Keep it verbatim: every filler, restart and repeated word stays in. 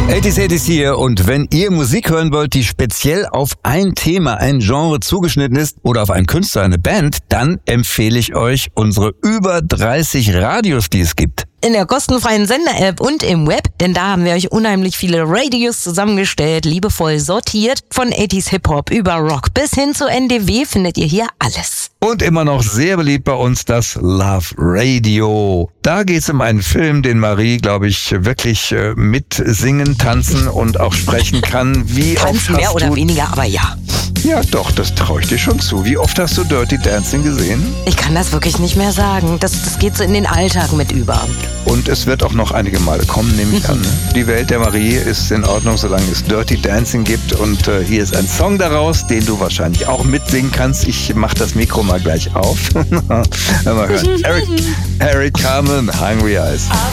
achtziger achtziger hier, und wenn ihr Musik hören wollt, die speziell auf ein Thema, ein Genre zugeschnitten ist oder auf einen Künstler, eine Band, dann empfehle ich euch unsere über dreißig Radios, die es gibt. In der kostenfreien Sender-App und im Web, denn da haben wir euch unheimlich viele Radios zusammengestellt, liebevoll sortiert. Von achtziger Hip-Hop über Rock bis hin zu N D W findet ihr hier alles. Und immer noch sehr beliebt bei uns das Love Radio. Da geht's um einen Film, den Marie, glaube ich, wirklich äh, mitsingen, tanzen und auch sprechen kann. Wie oft Tanzen mehr hast oder du... weniger, aber ja. Ja, doch, das traue ich dir schon zu. Wie oft hast du Dirty Dancing gesehen? Ich kann das wirklich nicht mehr sagen. Das, das geht so in den Alltag mit über. Und es wird auch noch einige Male kommen, nehme ich an. Die Welt der Marie ist in Ordnung, solange es Dirty Dancing gibt. Und äh, hier ist ein Song daraus, den du wahrscheinlich auch mitsingen kannst. Ich mache das Mikro mal gleich auf. Mal hören. Eric, Eric Carmen, Hungry Eyes.